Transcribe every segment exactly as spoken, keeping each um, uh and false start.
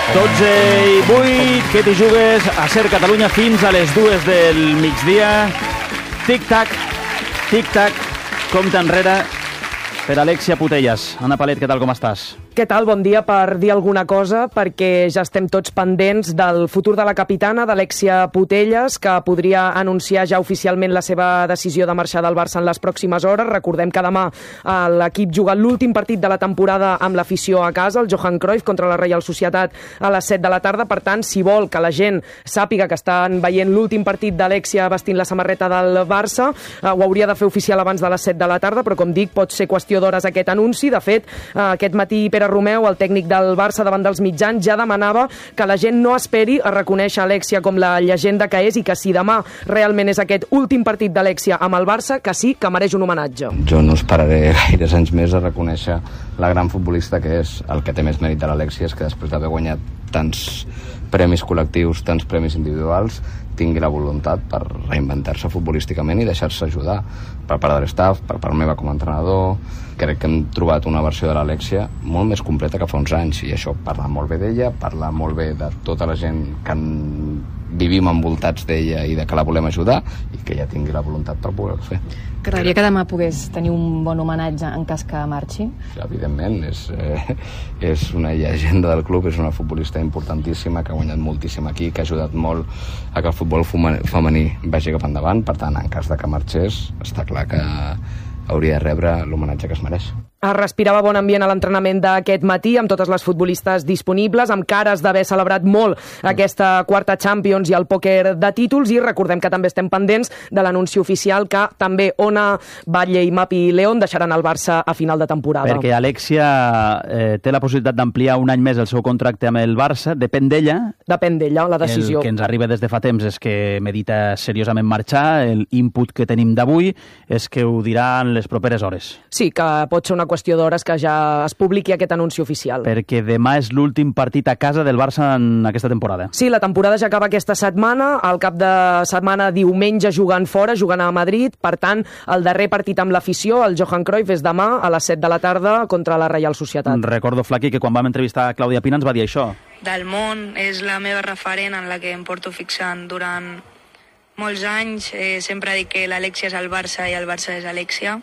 dotze i vuit, que t'hi jugues a Ser Catalunya fins a les dues del migdia. Tic-tac, tic-tac, compte enrere per Alexia Putellas. Anna Palet, què tal, com estàs? Què tal? Bon dia. Per dir alguna cosa, perquè ja estem tots pendents del futur de la capitana, d'Alexia Putellas, que podria anunciar ja oficialment la seva decisió de marxar del Barça en les pròximes hores. Recordem que demà l'equip juga l'últim partit de la temporada amb l'afició a casa, el Johan Cruyff contra la Reial Societat a les set de la tarda. Per tant, si vol que la gent sàpiga que estan veient l'últim partit d'Alexia vestint la samarreta del Barça, eh, ho hauria de fer oficial abans de les set de la tarda, però com dic, pot ser qüestió d'hores aquest anunci. De fet, eh, aquest matí Pere Romeu, el tècnic del Barça, davant dels mitjans, ja demanava que la gent no esperi a reconèixer Alexia com la llegenda que és i que si demà realment és aquest últim partit d'Alexia amb el Barça, que sí que mereix un homenatge. Jo no esperaré gaires anys més a reconèixer la gran futbolista que és. El que té més mèrit de l'Alexia és que després d'haver guanyat tants premis col·lectius, tants premis individuals, tingui la voluntat per reinventar-se futbolísticament i deixar-se ajudar per part de l'estaf, per part meva com a entrenador. Crec que hem trobat una versió de l'Alexia molt més completa que fa uns anys, i això parla molt bé d'ella, parla molt bé de tota la gent que en... vivim envoltats d'ella i de que la volem ajudar, i que ella tingui la voluntat per poder-ho fer. Agradaria que demà pogués tenir un bon homenatge en cas que marxi? Sí, evidentment, és, eh, és una llegenda del club, és una futbolista importantíssima que ha guanyat moltíssim aquí, que ha ajudat molt a que el futbol femení vagi cap endavant. Per tant, en cas de que marxés, està clar que hauria de rebre l'homenatge que es mereix. Es respirava bon ambient a l'entrenament d'aquest matí, amb totes les futbolistes disponibles, amb cares d'haver celebrat molt aquesta quarta Champions i el pòquer de títols, i recordem que també estem pendents de l'anunci oficial que també Ona, Batlle i Mapi León deixaran el Barça a final de temporada. Perquè Alexia eh, té la possibilitat d'ampliar un any més el seu contracte amb el Barça, depèn d'ella. Depèn d'ella, la decisió. El que ens arriba des de fa temps és que medita seriosament marxar, el input que tenim d'avui és que ho dirà en les properes hores. Sí, que pot ser una qüestió d'hores que ja es publiqui aquest anunci oficial. Perquè demà és l'últim partit a casa del Barça en aquesta temporada. Sí, la temporada ja acaba aquesta setmana, al cap de setmana diumenge jugant fora, jugant a Madrid. Per tant, el darrer partit amb l'afició, el Johan Cruyff, és demà a les set de la tarda contra la Reial Societat. Recordo, Flaqui, que quan vam entrevistar a Clàudia Pina ens va dir això. Del món, és la meva referent en la que em porto fixant durant molts anys. Eh, sempre dic que l'Alexia és el Barça i el Barça és Alexia.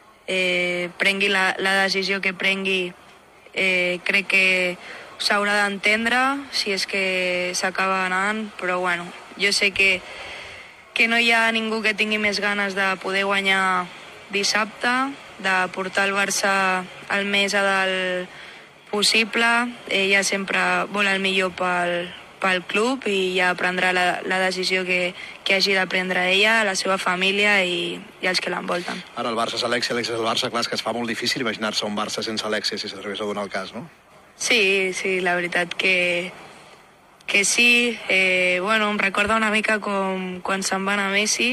Eh, prengui la, la decisió que prengui, eh, crec que s'haurà d'entendre si és que s'acaba anant, però bueno, jo sé que, que no hi ha ningú que tingui més ganes de poder guanyar dissabte, de portar el Barça el més a dalt possible. Ella sempre vol el millor pel, pel club i ja prendrà la, la decisió que, que hagi de prendre ella, la seva família i, i els que l'envolten. Ara el Barça és Alexia, Alexia és el Barça, clar, és que es fa molt difícil imaginar-se un Barça sense Alexia, si s'arribés a donar el cas, no? Sí, sí, la veritat que, que sí. Eh, bueno, em recorda una mica com quan se'n va anar Messi,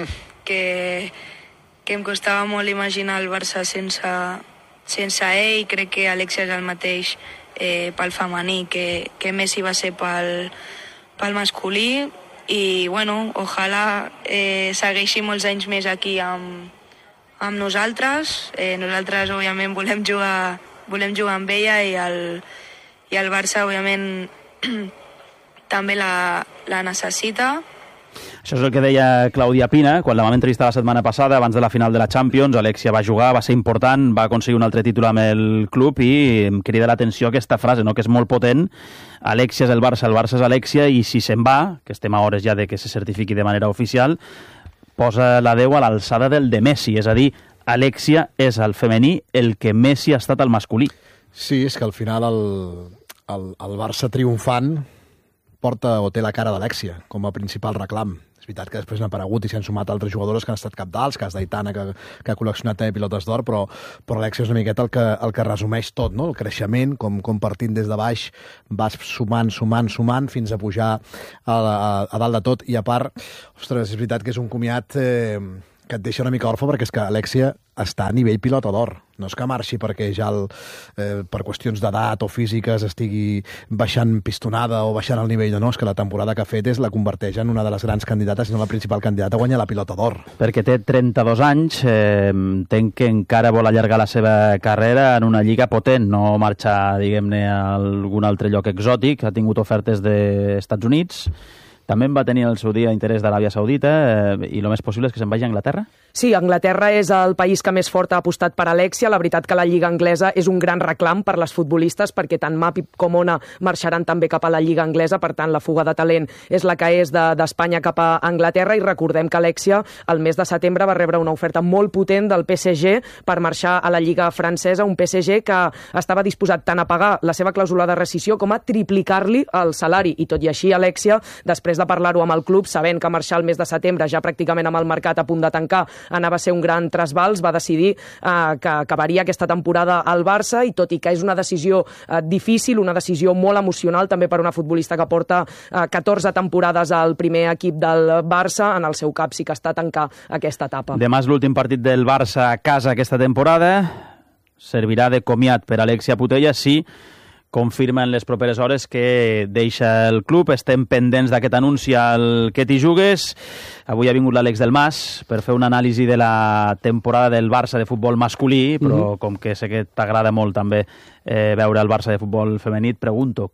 que, que em costava molt imaginar el Barça sense, sense ell. Crec que Alexia és el mateix eh, pel femení que, que Messi va ser pel, pel masculí, i bueno, ojalà eh, segueixi molts anys més aquí amb, amb nosaltres. Eh, nosaltres òbviament volem jugar, volem jugar amb ella, i el, i el Barça òbviament també la, la necessita. Això és el que deia Clàudia Pina quan la vam entrevistar la setmana passada, abans de la final de la Champions. Alexia va jugar, va ser important, va aconseguir un altre títol amb el club, i em crida l'atenció aquesta frase, no?, que és molt potent. Alexia és el Barça, el Barça és Alexia, i si se'n va, que estem a hores ja de que se certifiqui de manera oficial, posa la deu a l'alçada del de Messi, és a dir, Alexia és el femení el que Messi ha estat el masculí. Sí, és que al final el, el, el Barça triomfant porta o té la cara d'Alexia com a principal reclam. És veritat que després n'ha aparegut i s'han sumat altres jugadores que han estat capdals, cas d'Aitana, que, que ha col·leccionat també pilotes d'or, però, però Alexia és una miqueta el que, el que resumeix tot, no? El creixement, com, com partint des de baix vas sumant, sumant, sumant, fins a pujar a, a, a dalt de tot. I a part, ostres, és veritat que és un comiat... Eh, que et deixa una mica orfe, perquè és que Alexia està a nivell pilota d'or. No és que marxi perquè ja el, eh, per qüestions d'edat o físiques estigui baixant pistonada o baixant el nivell, no, és que la temporada que ha fet és la converteix en una de les grans candidates, si no la principal candidata a guanyar la pilota d'or. Perquè té trenta-dos anys, eh, entenc que encara vol allargar la seva carrera en una lliga potent, no marxar, diguem-ne, a algun altre lloc exòtic, ha tingut ofertes dels Estats Units, també en va tenir el seu dia interès d'Aràbia Saudita eh, i el més possible és que se'n vagi a Anglaterra? Sí, Anglaterra és el país que més fort ha apostat per Alexia. La veritat que la Lliga Anglesa és un gran reclam per les futbolistes perquè tant Mapi com Ona marxaran també cap a la Lliga Anglesa, per tant la fuga de talent és la que és d'Espanya de, cap a Anglaterra, i recordem que Alexia el mes de setembre va rebre una oferta molt potent del P S G per marxar a la Lliga francesa, un P S G que estava disposat tant a pagar la seva clàusula de rescissió com a triplicar-li el salari, i tot i així Alexia, després de parlar-ho amb el club, sabent que marxar el mes de setembre, ja pràcticament amb el mercat a punt de tancar, anava a ser un gran trasbals, va decidir eh, que acabaria aquesta temporada al Barça, i tot i que és una decisió eh, difícil, una decisió molt emocional també per una futbolista que porta eh, catorze temporades al primer equip del Barça, en el seu cap sí que està a tancar aquesta etapa. Demà és l'últim partit del Barça a casa aquesta temporada, servirà de comiat per Alexia Putellas, sí, confirma en les properes hores que deixa el club. Estem pendents d'aquest anunci al Que t'hi jugues. Avui ha vingut l'Àlex del Mas per fer una anàlisi de la temporada del Barça de futbol masculí, però mm-hmm. com que sé que t'agrada molt també eh, veure el Barça de futbol femení, et pregunto,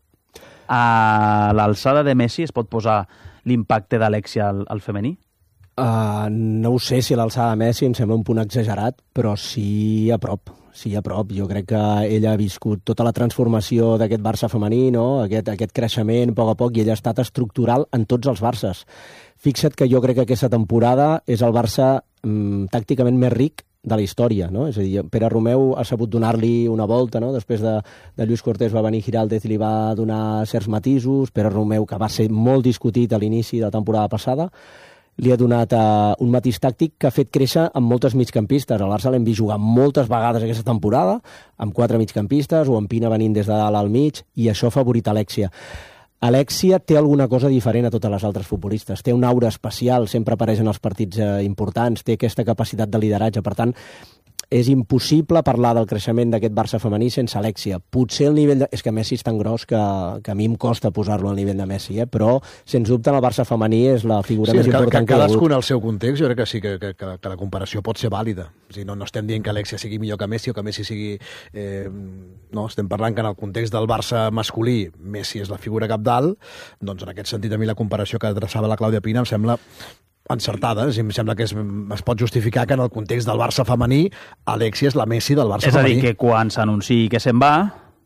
a l'alçada de Messi es pot posar l'impacte d'Alexia al, al femení? Uh, no ho sé si a l'alçada de Messi em sembla un punt exagerat, però sí a prop. Sí, a prop. Jo crec que ella ha viscut tota la transformació d'aquest Barça femení, no? aquest, aquest creixement a poc a poc, i ella ha estat estructural en tots els Barças. Fixa't que jo crec que aquesta temporada és el Barça mm, tàcticament més ric de la història, no? És a dir, Pere Romeu ha sabut donar-li una volta, no? Després de, de Lluís Cortés va venir Giraldez i li va donar certs matisos. Pere Romeu, que va ser molt discutit a l'inici de la temporada passada, li ha donat uh, un matís tàctic que ha fet créixer amb moltes migcampistes. Al Barça l'hem vist jugar moltes vegades aquesta temporada, amb quatre migcampistes, o amb Pina venint des de dalt al mig, i això ha favorit Alexia. Alexia té alguna cosa diferent a totes les altres futbolistes. Té una aura especial, sempre apareix en els partits eh, importants, té aquesta capacitat de lideratge. Per tant, és impossible parlar del creixement d'aquest Barça femení sense Alexia. Potser el nivell de... És que Messi és tan gros que, que a mi em costa posar-lo al nivell de Messi, eh? Però, sens dubte, el Barça femení és la figura sí, més important que, que hi ha hagut. Cadascun al seu context, jo crec que sí que, que, que, que la comparació pot ser vàlida. O sigui, no, no estem dient que Alexia sigui millor que Messi o que Messi sigui... Eh, no, estem parlant que en el context del Barça masculí Messi és la figura capdalt, doncs en aquest sentit a mi la comparació que adreçava la Clàudia Pina em sembla encertada, i em sembla que es, es pot justificar que en el context del Barça femení Alexia és la Messi del Barça femení. És a dir, que quan s'anunciï que se'n va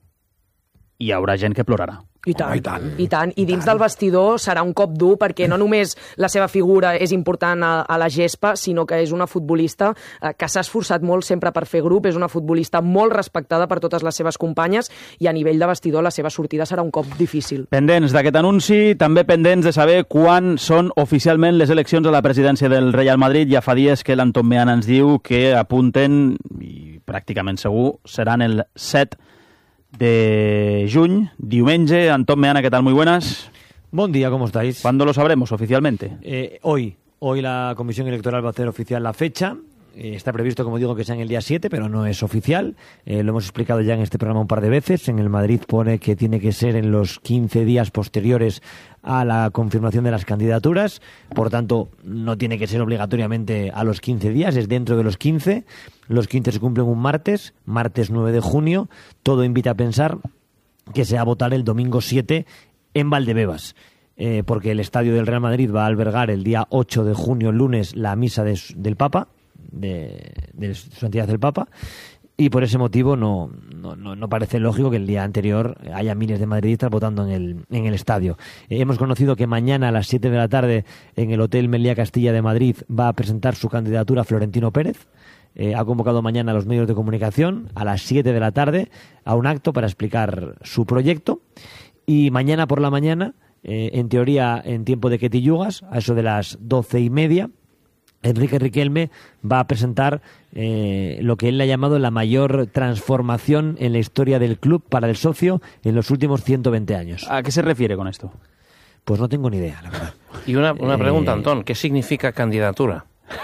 hi haurà gent que plorarà. I tant, oh, i tant, i tant. I dins del vestidor serà un cop dur, perquè no només la seva figura és important a, a la gespa, sinó que és una futbolista eh, que s'ha esforçat molt sempre per fer grup, és una futbolista molt respectada per totes les seves companyes, i a nivell de vestidor la seva sortida serà un cop difícil. Pendents d'aquest anunci, també pendents de saber quan són oficialment les eleccions a la presidència del Real Madrid. Ja fa dies que l'Anton Meana ens diu que apunten, i pràcticament segur, seran el set de juny, diumenge. Antón Meana, ¿qué tal? Muy buenas. Buen día, ¿cómo estáis? ¿Cuándo lo sabremos oficialmente? Eh, hoy. Hoy la Comisión Electoral va a hacer oficial la fecha. Eh, está previsto, como digo, que sea en el día siete, pero no es oficial. Eh, lo hemos explicado ya en este programa un par de veces. En el Madrid pone que tiene que ser en los quince días posteriores a la confirmación de las candidaturas. Por tanto, no tiene que ser obligatoriamente a los quince días, es dentro de los quince. Los quince se cumplen un martes, martes nueve de junio. Todo invita a pensar que se va a votar el domingo siete en Valdebebas. Eh, porque el estadio del Real Madrid va a albergar el día ocho de junio, el lunes, la misa de, del Papa, de, de su santidad el Papa, y por ese motivo no, no, no parece lógico que el día anterior haya miles de madridistas votando en el, en el estadio. Eh, hemos conocido que mañana a las siete de la tarde en el Hotel Meliá Castilla de Madrid va a presentar su candidatura Florentino Pérez. Eh, ha convocado mañana a los medios de comunicación a las siete de la tarde a un acto para explicar su proyecto, y mañana por la mañana, eh, en teoría en tiempo de Que t'hi jugues, a eso de las doce y media, Enrique Riquelme va a presentar eh, lo que él le ha llamado la mayor transformación en la historia del club para el socio en los últimos ciento veinte años. ¿A qué se refiere con esto? Pues no tengo ni idea, la verdad. Y una, una pregunta, eh... Antón, ¿qué significa candidatura?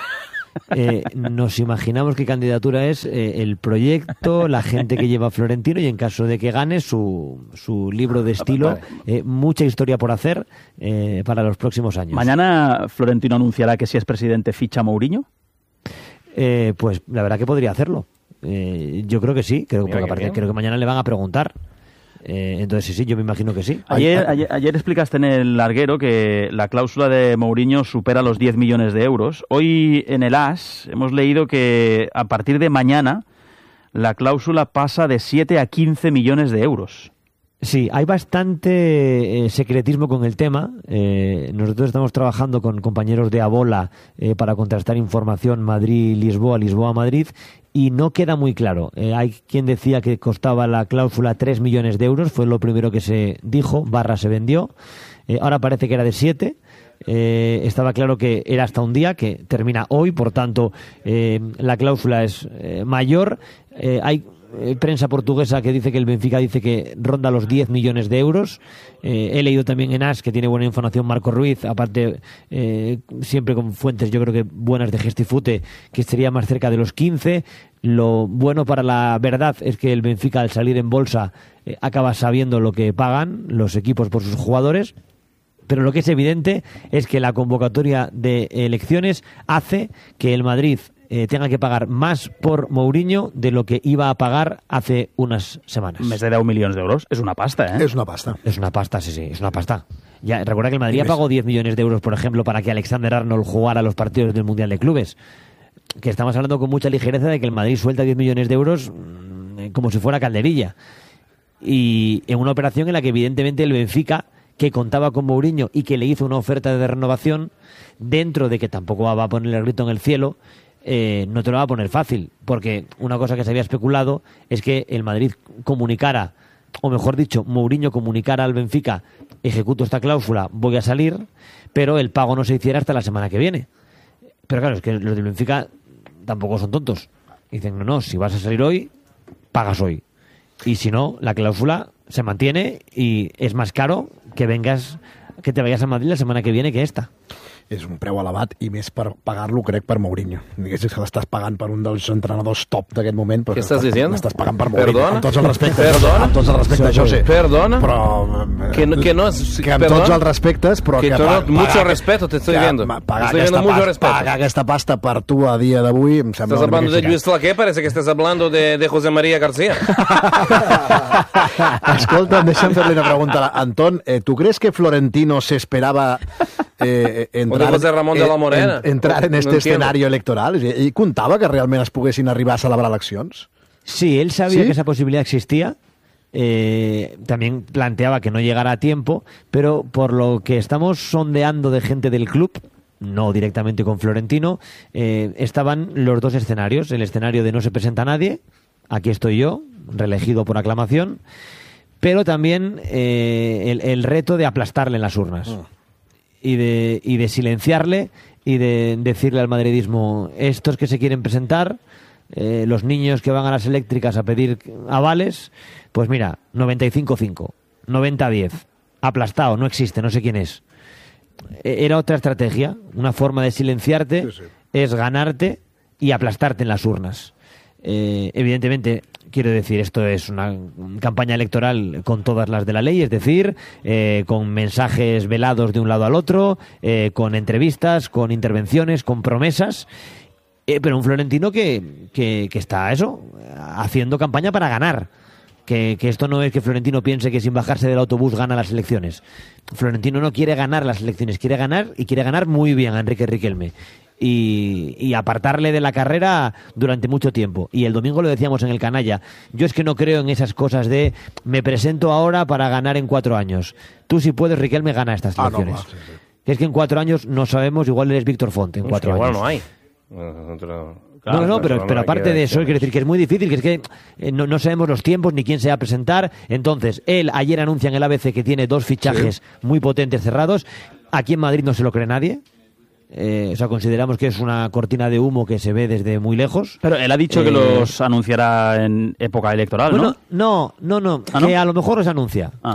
eh, nos imaginamos qué candidatura es eh, el proyecto, la gente que lleva a Florentino y en caso de que gane su, su libro de estilo, eh, mucha historia por hacer eh, para los próximos años. ¿Mañana Florentino anunciará que si es presidente ficha a Mourinho? Eh, pues la verdad que podría hacerlo. Eh, yo creo que sí, creo, porque aparte, creo que mañana le van a preguntar. Eh, entonces sí, sí, yo me imagino que sí. Ayer, ayer, ayer explicaste en el larguero que la cláusula de Mourinho supera los diez millones de euros. Hoy en el AS hemos leído que a partir de mañana la cláusula pasa de siete a quince millones de euros. Sí, hay bastante eh, secretismo con el tema. Eh, nosotros estamos trabajando con compañeros de Abola eh, para contrastar información Madrid-Lisboa, Lisboa-Madrid, y no queda muy claro. Eh, hay quien decía que costaba la cláusula tres millones de euros, fue lo primero que se dijo, barra se vendió. Eh, ahora parece que era de siete. Eh, estaba claro que era hasta un día, que termina hoy, por tanto eh, la cláusula es eh, mayor. Eh, hay Eh, prensa portuguesa que dice que el Benfica dice que ronda los diez millones de euros. Eh, he leído también en AS que tiene buena información Marco Ruiz, aparte eh, siempre con fuentes yo creo que buenas de Gestifute, que sería más cerca de los quince. Lo bueno para la verdad es que el Benfica al salir en bolsa eh, acaba sabiendo lo que pagan los equipos por sus jugadores. Pero lo que es evidente es que la convocatoria de elecciones hace que el Madrid eh, tenga que pagar más por Mourinho de lo que iba a pagar hace unas semanas. Més de deu milions d'euros. És una pasta, ¿eh? Es una pasta. Es una pasta, sí, sí, es una pasta. Ya, recuerda que el Madrid ya pagó diez millones de euros, por ejemplo, para que Alexander Arnold jugara los partidos del Mundial de Clubes. Que estamos hablando con mucha ligereza de que el Madrid suelta diez millones de euros mmm, como si fuera calderilla. Y en una operación en la que evidentemente el Benfica, que contaba con Mourinho y que le hizo una oferta de renovación, dentro de que tampoco va a poner el grito en el cielo, eh, no te lo va a poner fácil, porque una cosa que se había especulado es que el Madrid comunicara, o mejor dicho, Mourinho comunicara al Benfica: ejecuto esta cláusula, voy a salir, pero el pago no se hiciera hasta la semana que viene. Pero claro, es que los del Benfica tampoco son tontos. Dicen, no, no, si vas a salir hoy, pagas hoy. Y si no, la cláusula se mantiene y es más caro que vengas, que te vayas a Madrid la semana que viene que esta. És un preu elevat i més per pagar-lo, crec, per Mourinho. Diguéssim que l'estàs pagant per un dels entrenadors top d'aquest moment. Què estàs dient? L'estàs pagant per Mourinho. Perdona? Amb tots els respectes. Perdona? Amb tots els respectes, José. Perdona? Però... Que no, que no és... Que amb perdona? tots els respectes, però que... que... Que pa, no, mucho pagar, respeto te estoy viendo. Pagar, estoy aquesta viendo mucho pasta, respeto. pagar aquesta pasta per tu a dia d'avui em sembla... ¿Estás hablando de Luis Flaqué? Parece que estás hablando de, de José María García. Escolta, deixa'm fer-li una pregunta. Anton, eh, ¿tú crees que Florentino se esperaba eh, entrar, o de José Ramón de la Morena. En, entrar en este no escenario electoral? ¿Y contaba que realment es poguessin arribar a celebrar eleccions? Sí, él sabía ¿Sí? que esa posibilidad existía. Eh, también planteaba que no llegara a tiempo, pero por lo que estamos sondeando de gente del club, no directamente con Florentino, eh, estaban los dos escenarios. El escenario de no se presenta nadie, aquí estoy yo, reelegido por aclamación, pero también eh, el, el reto de aplastarle en las urnas. Oh. Y de, y de silenciarle y de decirle al madridismo: estos que se quieren presentar, eh, los niños que van a las eléctricas a pedir avales, pues mira, noventa y cinco cinco, noventa a diez, aplastado, no existe, no sé quién es. Era otra estrategia, una forma de silenciarte, sí, sí. Es ganarte y aplastarte en las urnas. Eh, evidentemente, quiero decir, esto es una campaña electoral con todas las de la ley, es decir, eh, con mensajes velados de un lado al otro, eh, con entrevistas, con intervenciones, con promesas, eh, pero un Florentino que, que, que está, eso, haciendo campaña para ganar. Que, que esto no es que Florentino piense que sin bajarse del autobús gana las elecciones. Florentino no quiere ganar las elecciones, quiere ganar y quiere ganar muy bien a Enrique Riquelme. Y, y apartarle de la carrera durante mucho tiempo. Y el domingo lo decíamos en el Canalla, yo es que no creo en esas cosas de me presento ahora para ganar en cuatro años. Tú si puedes, Riquelme, gana estas elecciones. Ah, no, no, sí, sí. Es que en cuatro años no sabemos, igual eres Víctor Font en cuatro es que años. Igual no hay. Claro, no, no, pero, pero aparte de eso, quiero decir que es muy difícil, que es que eh, no, no sabemos los tiempos ni quién se va a presentar. Entonces, él ayer anuncia en el A B C que tiene dos fichajes sí. muy potentes cerrados. Aquí en Madrid no se lo cree nadie. Eh, o sea, consideramos que es una cortina de humo que se ve desde muy lejos. Pero él ha dicho eh, que los anunciará en época electoral, bueno, ¿no? No, no, no, ¿Ah, que no? a lo mejor los anuncia. Ah.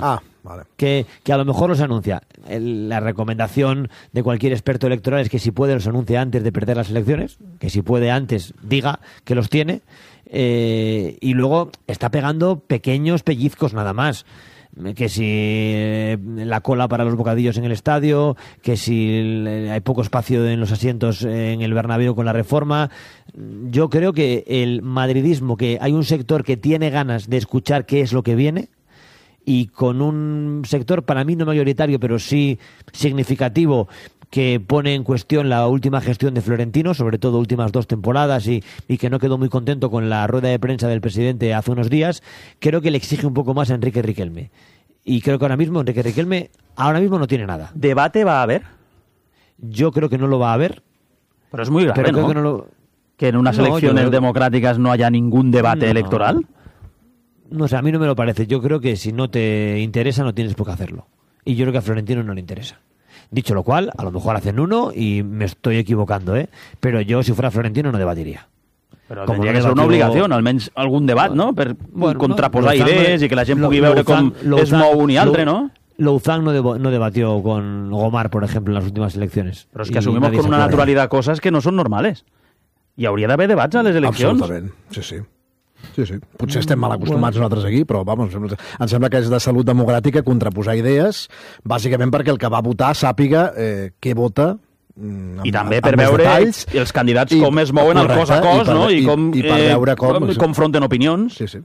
vale. Que, que a lo mejor los anuncia. El, la recomendación de cualquier experto electoral es que si puede los anuncie antes de perder las elecciones, que si puede antes diga que los tiene, eh, y luego está pegando pequeños pellizcos nada más. Que si eh, la cola para los bocadillos en el estadio, que si el, hay poco espacio en los asientos en el Bernabéu con la reforma. Yo creo que el madridismo, que hay un sector que tiene ganas de escuchar qué es lo que viene, y con un sector para mí no mayoritario, pero sí significativo, que pone en cuestión la última gestión de Florentino, sobre todo últimas dos temporadas, y, y que no quedó muy contento con la rueda de prensa del presidente hace unos días, creo que le exige un poco más a Enrique Riquelme. Y creo que ahora mismo Enrique Riquelme ahora mismo no tiene nada. ¿Debate va a haber? Yo creo que no lo va a haber. Pero es muy grave, pero ¿no? Creo que, no lo... que en unas no, elecciones yo... democráticas no haya ningún debate no. electoral. No sé, a mí no me lo parece. Yo creo que si no te interesa no tienes por qué hacerlo. Y yo creo que a Florentino no le interesa. Dicho lo cual, a lo mejor hacen uno y me estoy equivocando, ¿eh? Pero yo, si fuera Florentino, no debatiría. Però tindria que ser una obligació, almenys algun debat, no? Per bueno, contraposar no, idees i que la gent pugui veure com es mou un i altre, ¿no? Louzán no, debo, no debatió con Gomar, por ejemplo, en las últimas elecciones. Pero es que asumimos con una naturalidad cosas que no son normales. I hauria d'haver debats a les eleccions. Absolutament, sí, sí. Sí, sí. Potser estem mal acostumats nosaltres aquí, però vamos, em sembla que és de salut democràtica contraposar idees, bàsicament perquè el que va votar sàpiga eh, què vota, amb, i també per veure detalls, els candidats i, com es mouen al cos a cos, i per, no? I, i com, i, i per veure com, com confronten opinions. Sí, sí.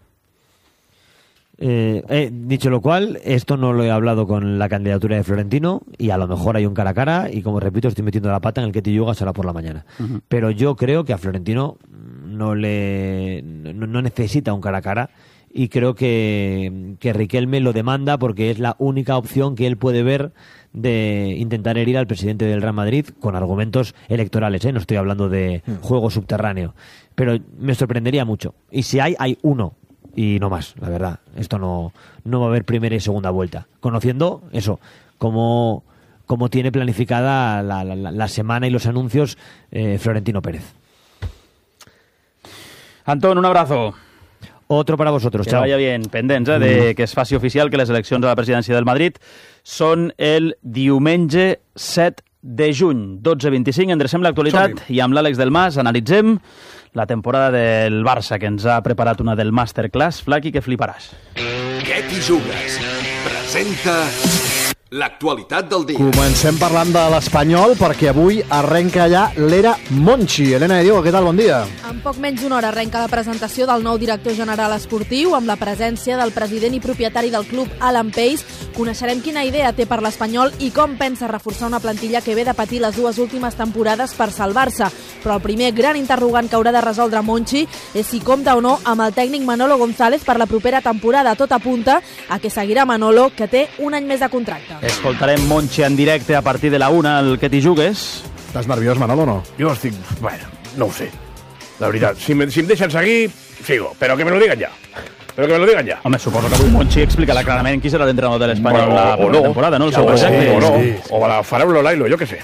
Eh, eh, dicho lo cual, esto no lo he hablado con la candidatura de Florentino y a lo mejor hay un cara a cara y, como repito, estoy metiendo la pata en el que Tiyuga será por la mañana. Uh-huh. Pero yo creo que a Florentino no le no, no necesita un cara a cara y creo que, que Riquelme lo demanda porque es la única opción que él puede ver de intentar herir al presidente del Real Madrid con argumentos electorales, ¿eh? No estoy hablando de uh-huh. juego subterráneo. Pero me sorprendería mucho. Y si hay, hay uno. Y no más, la verdad. Esto no, no va a haber primera y segunda vuelta. Conociendo eso, cómo, cómo tiene planificada la, la, la semana y los anuncios eh, Florentino Pérez. Antón, un abrazo. Otro para vosotros, que chao. vaya bien, pendents, eh, de que es faci oficial que les eleccions a la presidència del Madrid són el diumenge set de juny, dotze vint-i-cinc. Endrecem l'actualitat i amb l'Àlex del Mas analitzem la temporada del Barça, que ens ha preparat una del Masterclass. Flaqui, que fliparàs. Què t'hi jugues? Presenta l'actualitat del dia. Comencem parlant de l'Espanyol, perquè avui arrenca allà l'era Monchi. Elena de Diego, què tal? Bon dia. En poc menys d'una hora arrenca la presentació del nou director general esportiu amb la presència del president i propietari del club, Alan Pace. Coneixerem quina idea té per l'Espanyol i com pensa reforçar una plantilla que ve de patir les dues últimes temporades per salvar-se. Però el primer gran interrogant que haurà de resoldre Monchi és si compta o no amb el tècnic Manolo González per la propera temporada. Tot apunta a que seguirà Manolo, que té un any més de contracte. Escoltarem Monchi en directe a partir de la una, el que t'hi jugues. Estàs nerviós, Manolo, o no? Jo estic... Bueno, no ho sé. La veritat, si, me, si em deixen seguir, sigo. Però que me lo digan ya. Pero que me lo digan ya. Home, suposo que avui Monchi explicarà clarament qui serà l'entrenador de l'Espanyol bueno, la propera no. temporada, no? El seu projecte. O no, o la farà un Lolailo, jo què sé.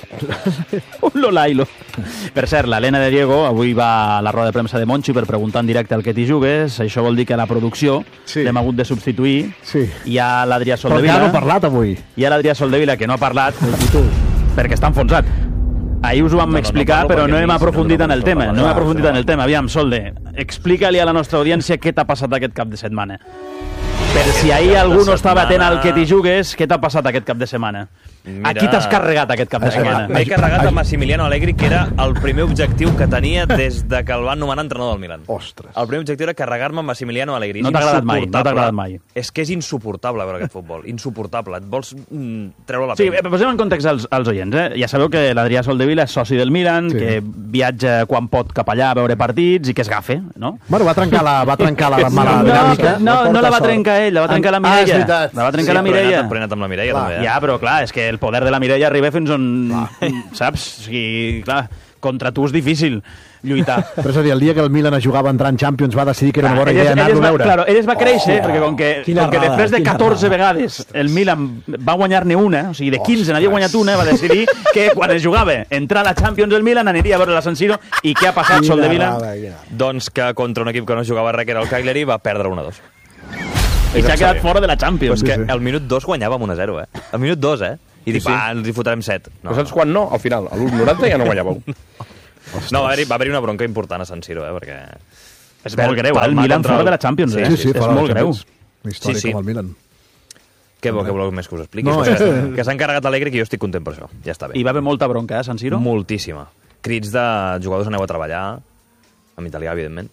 Un Lolailo. Per cert, l'Helena de Diego avui va a la roda de premsa de Monchi per preguntar en directe al que t'hi jugues. Això vol dir que a la producció sí. l'hem hagut de substituir. Sí. Hi ha l'Adrià Soldevila. Però que no ha parlat avui. Hi ha l'Adrià Soldevila, que no ha parlat perquè està enfonsat. Ahir us ho vam no, no, explicar, no però no hem aprofundit en el tema. No hem aprofundit en el tema. Aviam, Solde, explica-li a la nostra audiència què t'ha passat aquest cap de setmana. Per si ahir algú no estava atent al que t'hi jugues, què t'ha passat aquest cap de setmana? Mira... A qui t'has carregat aquest cap de setmana? M'he carregat a Massimiliano Allegri, que era el primer objectiu que tenia des de que el van nomenar entrenador del Milan. Ostres. El primer objectiu era carregar-me a Massimiliano Allegri. No t'ha agradat mai, no t'ha agradat mai. És que és insuportable veure aquest futbol, insuportable. Et vols mm, treure la pell. Sí, posem en context als, als oients. Eh? Ja sabeu que l'Adrià Soldevila és soci del Milan, sí. que viatja quan pot cap allà a veure partits i que es gafe, no? Bueno, va trencar la, va trencar la mala no, dinàmica. No, no, no la va trencar ell, la va trencar la Mireia. Ah, la va trencar sí, la Mireia. Sí, però he anat amb la Mireia, també. Eh? Ja, però clar, és que el poder de la Mireia arriba fins on... Saps? O sigui, clar, contra tu és difícil lluitar. Però és a dir, el dia que el Milan jugava a entrar en Champions va decidir que era una bona idea anar-lo a veure. Claro, ell es va créixer, oh, perquè com que, com que després de catorze vegades el Milan va guanyar-ne una, o sigui, de quinze n'havia guanyat una, va decidir que quan es jugava entrar a la Champions el Milan aniria a veure la San Siro. I què ha passat, Soldevila? Doncs que contra un equip que no jugava res, que era el Cagliari, va perdre un a dos. I s'ha quedat fora de la Champions. Però és que al minut dos guanyàvem un a zero, eh? Al minut dos, eh? I dic, Sí, sí. va, ens hi fotrem set. No. Però saps quan no? Al final, a l'u noranta ja no guanyàveu. No, va haver-hi va haver una bronca important a San Siro, eh? Perquè... És molt greu, eh? El Milan fora de la Champions, eh? Sí, sí, és molt greu. Històric Sí, sí. com el Milan. Què vol, què voleu més que us expliqui? No, No, és- que que s'ha encarregat Allegri, que jo estic content per això. Ja està bé. Hi va haver molta bronca, eh, San Siro? Moltíssima. Crits de jugadors aneu a treballar, en italià, evidentment.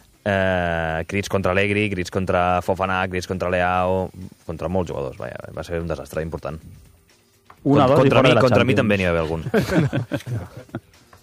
Eh, crits contra Allegri, crits contra Fofana, crits contra Leao, contra molts jugadors. Vaja, va ser un desastre important. Una, dos i contra fora mi, de la contra mi Champions. també n'hi va haver algun.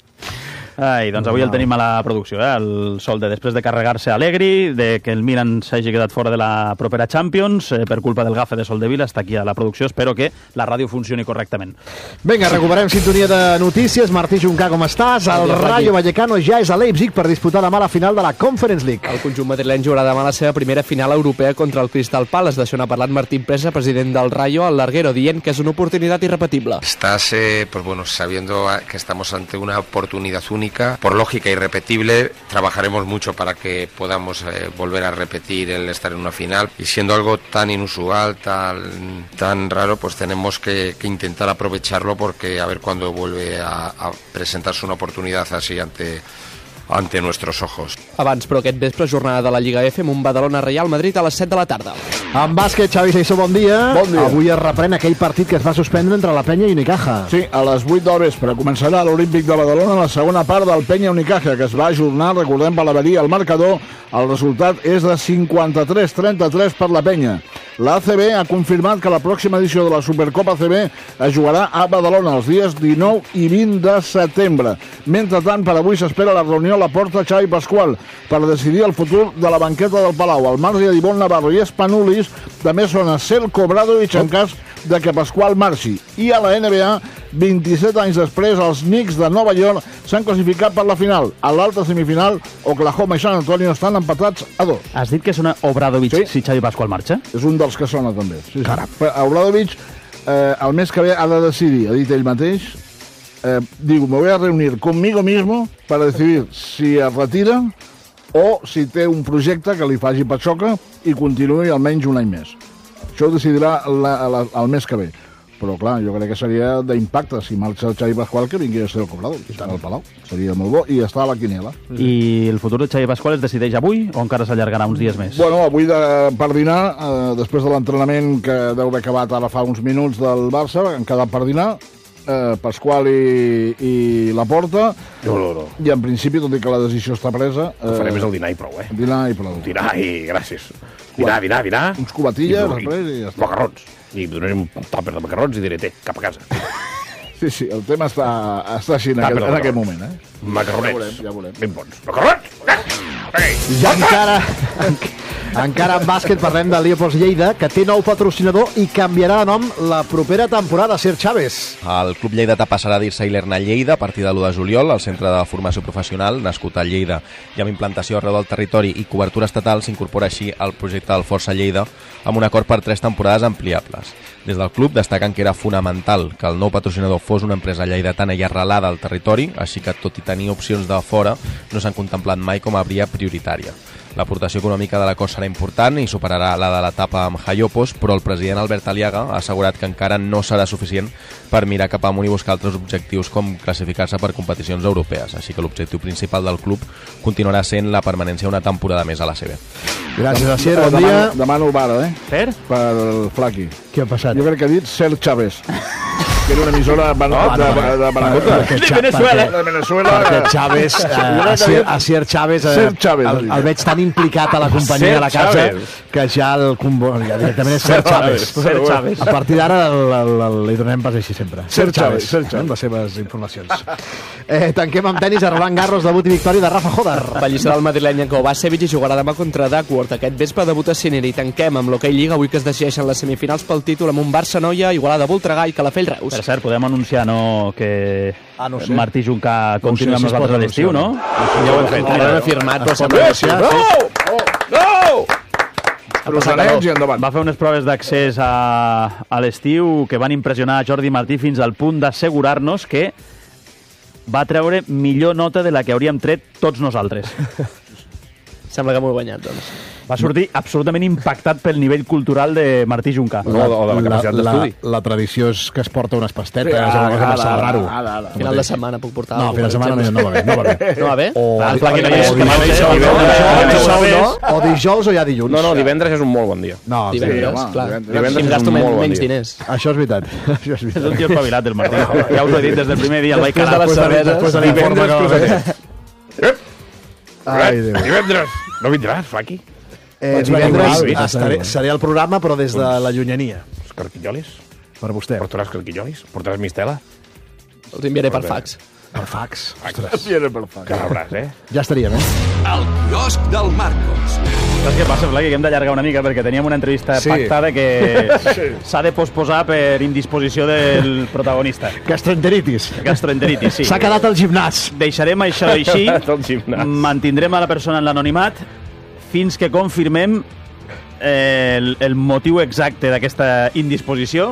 Ai, doncs avui el tenim a la producció, eh? El Solde, després de carregar-se Allegri, de que el Milan s'hagi quedat fora de la propera Champions, eh, per culpa del gafe de Soldevila, està aquí a la producció. Espero que la ràdio funcioni correctament. Vinga, recuperem sintonia de notícies. Martí Juncà, com estàs? El Rayo Vallecano ja és a Leipzig per disputar demà la final de la Conference League. El conjunt madrileny jugarà demà la seva primera final europea contra el Crystal Palace. D'això n'ha parlat Martín Presa, president del Rayo, al Larguero, dient que és una oportunitat irrepetible. Estás, eh, pues bueno, sabiendo que estamos ante una oportunidad única, por lógica irrepetible, trabajaremos mucho para que podamos eh, volver a repetir el estar en una final, y siendo algo tan inusual, tan, tan raro, pues tenemos que, que intentar aprovecharlo, porque a ver cuándo vuelve a, a presentarse una oportunidad así ante ante nuestros ojos. Abans, però aquest vespre, jornada de la Lliga F amb un Badalona-Real Madrid a les set de la tarda. En bàsquet, Xavi Saissó, bon dia. Bon dia. Avui es reprèn aquell partit que es va suspendre entre la Penya i Unicaja. Sí, a les vuit del vespre començarà l'Olímpic de Badalona la segona part del Penya Unicaja, que es va ajornar, recordem, per l'avaria al marcador. El resultat és de cinquanta-tres a trenta-tres per la Penya. La A C B ha confirmat que la pròxima edició de la Supercopa A C B es jugarà a Badalona els dies dinou i vint de setembre. Mentrestant, per avui s'espera la reunió a la porta Xavi Pasqual per decidir el futur de la banqueta del Palau. El marge d'Ivon Navarro i Spanulis també són a Selko Obradovic en cas de que Pasqual marxi. I a la N B A, vint-i-set anys després, els Knicks de Nova York s'han classificat per la final. A l'altra semifinal, Oklahoma i San Antonio estan empatats a dos. Has dit que sona Obradovic sí? si Xavi Pasqual marxa? És un dels que sona també. Sí, sí. Obradovic, eh, el mes que ve ha de decidir, ha dit ell mateix, eh, digo, me voy a reunir conmigo mismo para decidir si es retira o si té un projecte que li faci patxoca i continuï almenys un any més. Això ho decidirà la, la, el mes que ve. Però, clar, jo crec que seria d'impacte si marxa el Xavi Pasqual que vingui a ser el cobrador al Palau. Seria molt bo i està a la quiniela. I el futur de Xavi Pasqual es decideix avui o encara s'allargarà uns dies més? Bueno, avui de, per dinar, eh, després de l'entrenament que deu haver acabat ara fa uns minuts del Barça, han quedat per dinar, eh, Pasqual i, i Laporta, No, no, no. i en principi, tot i que la decisió està presa... El que farem és el dinar i prou, eh? Dinar i prou. Dinar i gràcies. Dinar, dinar, dinar. Uns cubatilles, I, després, i ja està. Macarrons. I donaré un tàper de macarrons i diré, té, cap a casa. Sí, sí, el tema està, està així en, Tàper aquest, de en aquest macarrons. moment, eh? Macarronets. Ja veurem, ja veurem. Ben bons. Macarrons! I encara, encara en bàsquet parlem de Leopold Lleida, que té nou patrocinador i canviarà de nom la propera temporada, Sir Chávez. El Club Lleidatà passarà a dir-se Ilerna Lleida a partir de l'u de juliol, al centre de formació professional, nascut a Lleida i amb implantació arreu del territori i cobertura estatal, s'incorpora així al projecte del Força Lleida amb un acord per tres temporades ampliables. Des del club destaquen que era fonamental que el nou patrocinador fos una empresa lleidatana i arrelada al territori, així que tot i tenir opcions de fora no s'han contemplat mai com a via prioritària. L'aportació econòmica de l'acord serà important i superarà la de l'etapa amb Jaiopos, però el president Albert Aliaga ha assegurat que encara no serà suficient per mirar cap amunt i buscar altres objectius com classificar-se per competicions europees, així que l'objectiu principal del club continuarà sent la permanència una temporada més a la C B. Gràcies, Asier, bon demano, dia. Demano vara, eh? Per? Per el Flaqui. Què ha passat? Jo crec que ha dit Ser Chávez. Que era una emissora de, Oh, de, no, de, de, perquè- de, perquè- Venezuela. De Venezuela. Perquè Chávez, eh, Asier, Asier Chávez, eh, Ser Chávez. el, el veig tan implicat a la companyia Ser de la casa Chávez. que ja el convo... ja directament és Ser Ser Chávez. Ser Chávez. A partir d'ara el, el, el, li donem pas així sempre. Ser Chávez, Ser eh, amb les seves informacions. Eh, tanquem amb tenis a Roland Garros, debut i victòria de Rafa Hodar. Ballista del madrileny en Kovacevic i jugarà demà contra Duckworth. Aquest vespre debuta Sinner i tanquem amb l'Hockey Lliga avui que es decideixen les semifinals pel títol amb un Barça-Noia, Igualada Voltregà i Calafell Reus. Per cert, podem anunciar, no?, que ah, no sé. Martí Juncà No continua sé amb si es nosaltres pot a l'estiu, no? anunciar. Ja ho hem fet. Ja ho hem firmat, però Es pot sembla que sí. anunciar, sí. Rosanets i endavant. Va fer unes proves d'accés a, a l'estiu que van impressionar Jordi Martí fins al punt d'assegurar-nos que va treure millor nota de la que hauríem tret tots nosaltres. Sembla que m'ho he guanyat, doncs. Va sortir absolutament impactat pel nivell cultural de Martí Juncà. No, o de la capacitat d'estudi. La, la tradició és que es porta unes pastetes, sí, o una cosa per celebrar-ho. Final de setmana puc portar no, final de setmana no, no va bé. No va bé? No va bé? O, ah, o, o, o dijous o ja dilluns. No, no, divendres és un molt bon dia. No, divendres, sí, home, clar. Divendres si em gasto men, menys diners. Això és veritat. Això és, veritat. És un tio espavilat, el Martí. Ja us ho he dit des del primer dia, el vaig calar. Després de les cerveses. Divendres cruzater. Ai, Déu. Divendres. No vindràs, Flaqui? Eh, divendres estaré, seré al programa, però des de la llunyania. Els carquillolis? Per vostè. Portaràs carquillolis? Portaràs mistela? Els enviaré per fax. Per fax? Ostres. Per fax. Que rebràs, eh? Ja estaríem, eh? El quiosc del Marcos. Saps què passa, Flaqui? Que hem d'allargar una mica perquè teníem una entrevista sí. pactada que s'ha de posposar per indisposició del protagonista. Gastroenteritis. Gastroenteritis, sí. S'ha quedat al gimnàs. Deixarem això així, mantindrem a la persona en l'anonimat fins que confirmem eh, el, el motiu exacte d'aquesta indisposició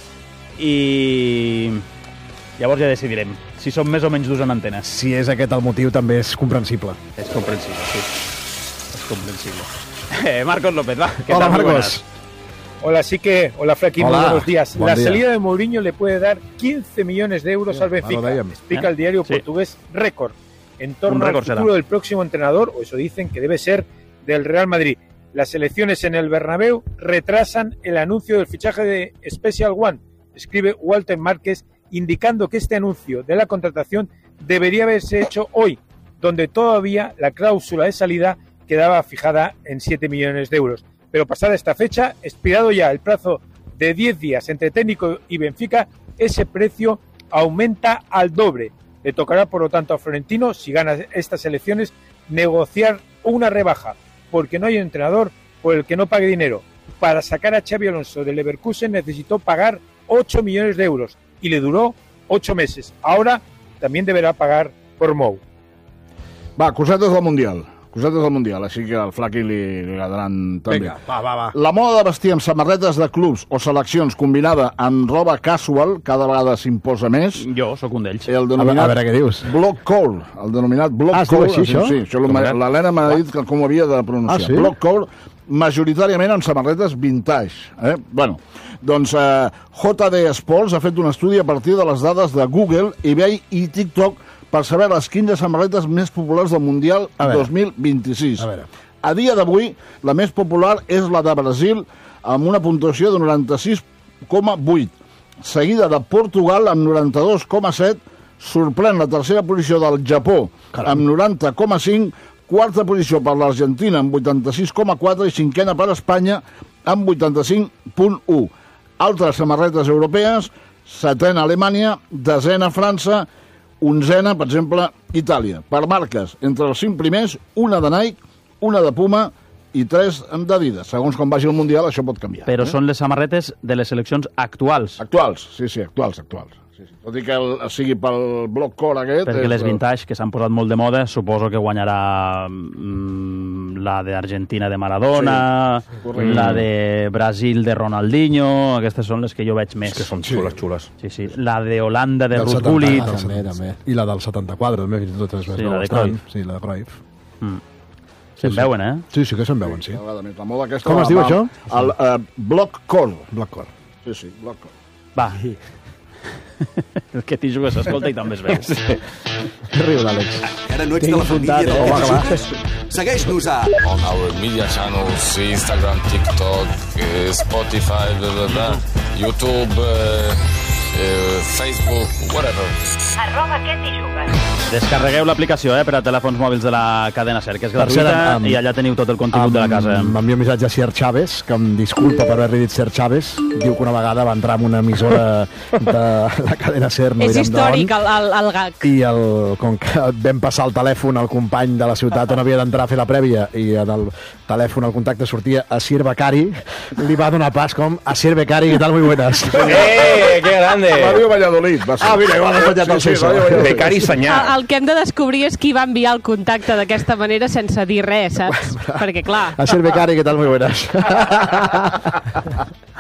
i llavors ja decidirem si som més o menys durs en antena. Si és aquest el motiu, també és comprensible. És comprensible, sí. Es comprensible. Eh, Marcos López, va. Hola, Marcos. Hola, sí que... Hola, Flaqui, muy buenos días. Buen la día. salida de Mourinho le puede dar quince millones de euros sí, al Benfica, explica ¿Eh? el diario sí. portugués Récord, en torno al futuro será. del próximo entrenador, o eso dicen que debe ser del Real Madrid. Las elecciones en el Bernabéu retrasan el anuncio del fichaje de Special One, escribe Walter Márquez, indicando que este anuncio de la contratación debería haberse hecho hoy, donde todavía la cláusula de salida quedaba fijada en siete millones de euros. Pero pasada esta fecha, expirado ya el plazo de diez días entre técnico y Benfica, ese precio aumenta al doble. Le tocará, por lo tanto, a Florentino, si gana estas elecciones, negociar una rebaja, porque no hay entrenador por el que no pague dinero. Para sacar a Xabi Alonso del Leverkusen necesitó pagar ocho millones de euros y le duró ocho meses. Ahora también deberá pagar por Mou. Va, cosetes del Mundial. Cosetes del Mundial, així que al Flaqui li, li agradaran també. Vinga, va, va, va. La moda de vestir amb samarretes de clubs o seleccions combinada amb roba casual cada vegada s'imposa més. Jo sóc un d'ells. El denominat a veure què dius. Block call. El denominat block ah, call. Així, això? Sí, això l'Helena m'ha dit que com ho havia de pronunciar. Ah, sí? Block call, majoritàriament amb samarretes vintage. Eh? Bueno, doncs eh, J D Sports ha fet un estudi a partir de les dades de Google, eBay i TikTok per saber les quinze samarretes més populars del Mundial dos mil vint-i-sis. A, a dia d'avui, la més popular és la de Brasil, amb una puntuació de noranta-sis coma vuit. Seguida de Portugal, amb noranta-dos coma set, sorprèn la tercera posició del Japó, Caram. amb noranta coma cinc, quarta posició per l'Argentina, amb vuitanta-sis coma quatre, i cinquena per Espanya, amb vuitanta-cinc coma u. Altres samarretes europees, setena Alemanya, desena França, onzena, per exemple, Itàlia. Per marques, entre els cinc primers, una de Nike, una de Puma i tres d'Adidas. Segons com vagi el Mundial, això pot canviar. Però eh? són les samarretes de les seleccions actuals. Actuals, sí, sí, actuals, actuals. Sí, sí. Tot i que el, sigui pel bloc core aquest... Perquè és... les vintage, que s'han posat molt de moda, suposo que guanyarà mm, la d'Argentina de Maradona, sí, la de Brasil de Ronaldinho, aquestes són les que jo veig més. És que són xules, xules. Sí, sí. La de Holanda de Ruud setanta, Gullit. ah, també, també. I la del setanta-quatre, també, fins i tot és més sí, la de Cruyff. Sí, la de Cruyff. Mm. Se'n sí, veuen, eh? Sí, sí que se'n veuen, sí. La moda aquesta com es diu, això? El uh, block core. Block core. Sí, sí, block core. Va. El que t'hi jugues s'escolta i també es veu. Sí. Riu l'Àlex. Encara no ets de la família de Què t'hi jugues? Segueix-nos a... On our media channels, Instagram, TikTok, Spotify, blah, blah, blah, YouTube, uh, uh, Facebook, whatever. Arroba Què t'hi jugues. Descarregueu l'aplicació eh, per a telèfons mòbils de la cadena SER, que és gratuïta, amb, i allà teniu tot el contingut amb, de la casa. M'envia un missatge a Ser Chávez, que em disculpa per haver-li dit Ser Chávez. Diu que una vegada va entrar en una emissora de la cadena SER. No és històric el, el, el gag. I el, com que vam passar el telèfon al company de la ciutat on havia d'entrar a fer la prèvia, i en el telèfon el contacte sortia a Sir Becari, li va donar pas com a Sir Becari, ¿qué tal? Muy buenas. ¡Eh, qué grande! Radio Valladolid, va ser. Ah, mira, igual has fallat el seu. Becari Senyà. El, el que hem de descobrir és qui va enviar el contacte d'aquesta manera sense dir res, saps? Perquè, clar... A Sir Becari, ¿qué tal? Muy buenas.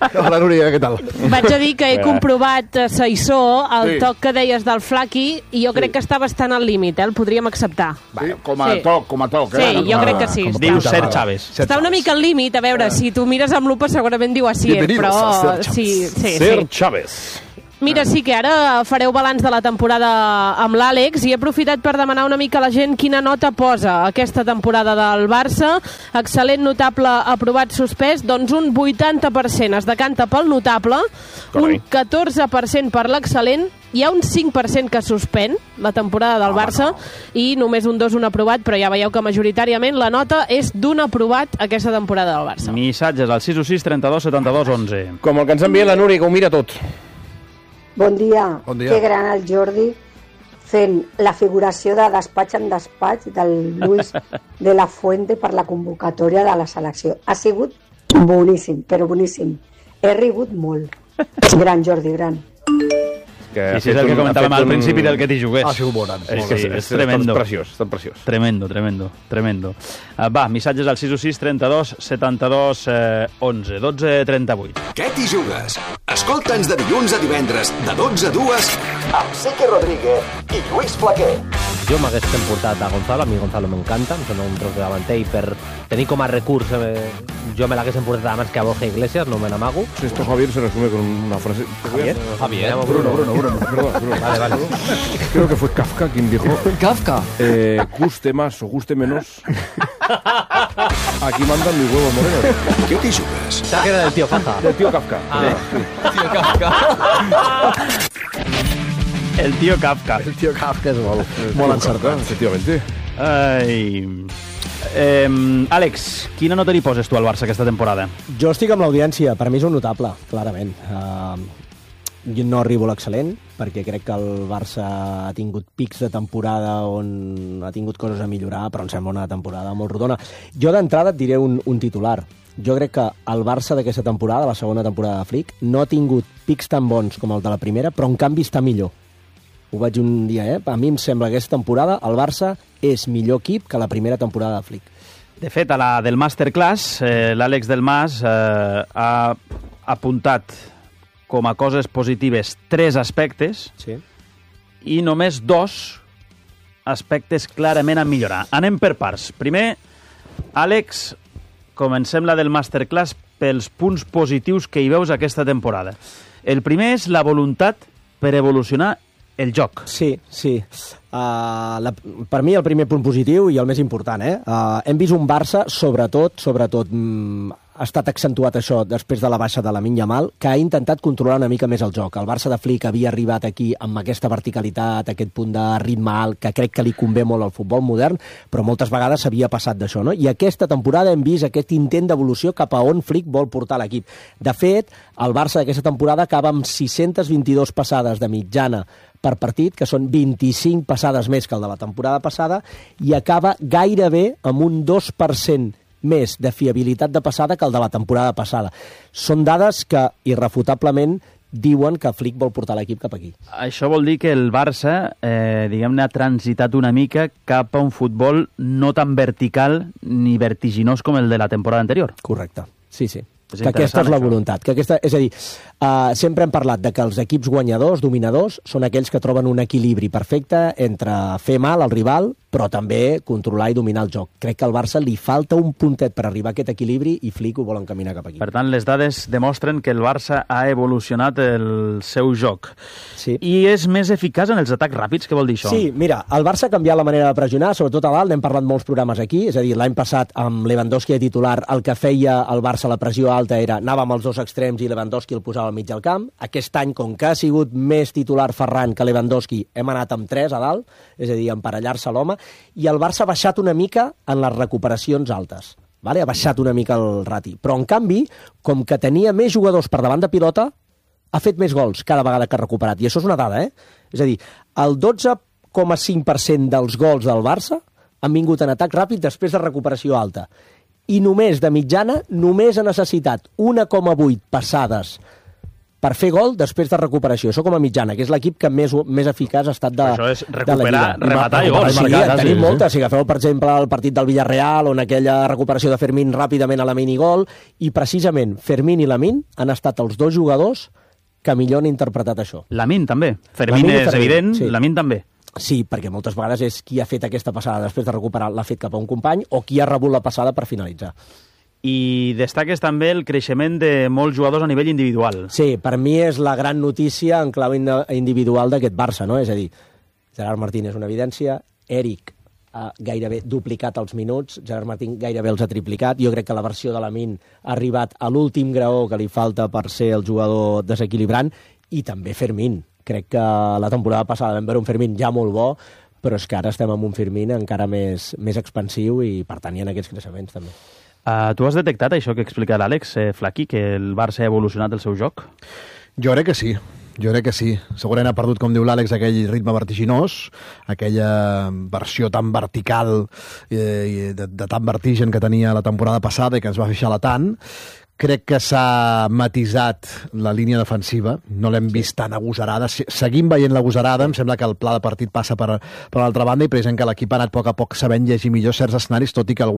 Hola, Núria, què tal? Vaig a dir que he comprovat a Saissó el Sí. toc que deies del Flaqui i jo crec que està bastant al límit, eh? El podríem acceptar. Sí, com a Sí. toc, com a toc. Sí, eh? jo crec que sí. Diu Ser Chávez. Està una mica al límit, a veure, si tu mires amb lupa segurament diu Asier, Bienvenidos però a Ser Chávez. sí, sí, Ser sí. Chávez. Mira, sí que ara fareu balanç de la temporada amb l'Àlex i he aprofitat per demanar una mica a la gent quina nota posa aquesta temporada del Barça. Excel·lent, notable, aprovat, suspès. Doncs un vuitanta per cent es decanta pel notable, un catorze per cent per l'excel·lent, hi ha un cinc per cent que suspèn la temporada del Barça i només un dos, un aprovat, però ja veieu que majoritàriament la nota és d'un aprovat aquesta temporada del Barça. Missatges al sis sis trenta-dos setanta-dos onze. Com el que ens envia la Núria, que ho mira tot. Bon dia. Bon dia. Que gran el Jordi fent la figuració de despatx en despatx del Luis de la Fuente per la convocatòria de la selecció. Ha sigut boníssim, però boníssim. He rigut molt. Gran, Jordi, gran. Que sí, sí, és el que comentàvem al principi del que t'hi jugués. Ha sigut bon. És, que és, és tremendo. És preciós, és preciós. Tremendo, tremendo, tremendo. Uh, va, missatges al sis sis trenta-dos setanta-dos onze, dotze trenta-vuit. Què t'hi jugues? Escolta'ns de dilluns a divendres, de dotze a dues, amb Sique Rodríguez i Lluís Flaquer. Jo m'hagués portat a Gonzalo, a mi Gonzalo m'encanta, em sembla un tros de davanter i per tenir com a recurs eh, jo me l'hagués portat abans que a Borja Iglesias, no me n'amago. Si esto Javier se resume con una frase... Javier, Javier. Bruno, Bruno, Bruno, perdón, Bruno. Vale, vale. Creo que fue Kafka quien dijo... Kafka. Eh, guste más o guste menos. Aquí mandan mis huevos morenos. Què t'hi jugues? Sabes que era del tío Kafka. Del tío Kafka. Ah. Sí. Tío Kafka. El tío Kafka. El tío Kafka és molt, molt encertat. Efectivamente. Ai... Eh, Àlex, quina nota li poses tu al Barça aquesta temporada? Jo estic amb l'audiència, per mi és un notable, clarament. Uh, jo no arribo a l'excel·lent, perquè crec que el Barça ha tingut pics de temporada on ha tingut coses a millorar, però em sembla una temporada molt rodona. Jo d'entrada et diré un, un titular. Jo crec que el Barça d'aquesta temporada, la segona temporada de Flick, no ha tingut pics tan bons com el de la primera, però en canvi està millor. Ho vaig un dia, eh? A mi em sembla que aquesta temporada el Barça és millor equip que la primera temporada de Flick. De fet, a la del Masterclass, eh, l'Àlex del Mas eh, ha apuntat com a coses positives tres aspectes sí. i només dos aspectes clarament a millorar. Anem per parts. Primer, Àlex, comencem la del Masterclass pels punts positius que hi veus aquesta temporada. El primer és la voluntat per evolucionar el joc. Sí, sí. Uh, la, per mi el primer punt positiu i el més important, eh? Uh, hem vist un Barça, sobretot, sobretot, mm, ha estat accentuat això després de la baixa de Lamine Yamal, que ha intentat controlar una mica més el joc. El Barça de Flick havia arribat aquí amb aquesta verticalitat, aquest punt de ritme alt, que crec que li convé molt al futbol modern, però moltes vegades s'havia passat d'això, no? I aquesta temporada hem vist aquest intent d'evolució cap a on Flick vol portar l'equip. De fet, el Barça d'aquesta temporada acaba amb sis-centes vint-i-dues passades de mitjana per partit, que són vint-i-cinc passades més que el de la temporada passada, i acaba gairebé amb un dos per cent més de fiabilitat de passada que el de la temporada passada. Són dades que, irrefutablement, diuen que Flick vol portar l'equip cap aquí. Això vol dir que el Barça, eh, diguem-ne, ha transitat una mica cap a un futbol no tan vertical ni vertiginós com el de la temporada anterior. Correcte, sí, sí. És que aquesta és la això. voluntat. Que aquesta, és a dir, uh, sempre hem parlat de que els equips guanyadors, dominadors, són aquells que troben un equilibri perfecte entre fer mal al rival, però també controlar i dominar el joc. Crec que al Barça li falta un puntet per arribar a aquest equilibri i Flick ho vol encaminar cap aquí. Per tant, les dades demostren que el Barça ha evolucionat el seu joc. Sí. I és més eficaç en els atacs ràpids, què vol dir això? Sí, mira, el Barça ha canviat la manera de pressionar, sobretot a dalt, n'hem parlat molts programes aquí, és a dir, l'any passat amb Lewandowski de titular, el que feia el Barça la pressió alta era anava amb els dos extrems i Lewandowski el posava al mig del camp. Aquest any, com que ha sigut més titular Ferran que Lewandowski, hem anat amb tres a dalt, és a dir, emparellar-se l'home, i el Barça ha baixat una mica en les recuperacions altes. Vale? Ha baixat una mica el rati. Però, en canvi, com que tenia més jugadors per davant de pilota, ha fet més gols cada vegada que ha recuperat. I això és una dada, eh? És a dir, el dotze coma cinc per cent dels gols del Barça han vingut en atac ràpid després de recuperació alta. I només, de mitjana, només ha necessitat un coma vuit passades per fer gol després de recuperació. Això com a mitjana, que és l'equip que més, més eficaç ha estat de, això és de la recuperar, Lliga. rematar i gol. Sí, marcar, en tenim sí, moltes. Si agafeu, per exemple, el partit del Villarreal, on aquella recuperació de Fermín ràpidament a Lamine i gol, i precisament Fermín i Lamine han estat els dos jugadors que millor han interpretat això. Lamine també. Fermín Lamine i és Fermín, evident, sí. Lamine també. Sí, perquè moltes vegades és qui ha fet aquesta passada després de recuperar, l'ha fet cap a un company, o qui ha rebut la passada per finalitzar. I destaques també el creixement de molts jugadors a nivell individual. Sí, per mi és la gran notícia en clau individual d'aquest Barça, no? És a dir, Gerard Martín és una evidència, Eric ha gairebé duplicat els minuts, Gerard Martín gairebé els ha triplicat, jo crec que la versió de Lamine ha arribat a l'últim graó que li falta per ser el jugador desequilibrant, i també Fermín. Crec que la temporada passada vam veure un Fermín ja molt bo, però és que ara estem amb un Fermín encara més, més expansiu i, per tant, hi ha aquests creixements també. Uh, tu has detectat això que explica l'Àlex, eh, Flaqui, que el Barça ha evolucionat el seu joc? Jo crec que sí. Jo crec que sí. Segurament ha perdut, com diu l'Àlex, aquell ritme vertiginós, aquella versió tan vertical eh, de, de tan vertigen que tenia la temporada passada i que ens va fer xalar tant. Crec que s'ha matisat la línia defensiva, no l'hem vist tan agosarada. Seguim veient l'agosarada, em sembla que el pla de partit passa per, per l'altra banda, i present que l'equip ha anat a poc a poc sabent llegir millor certs escenaris, tot i que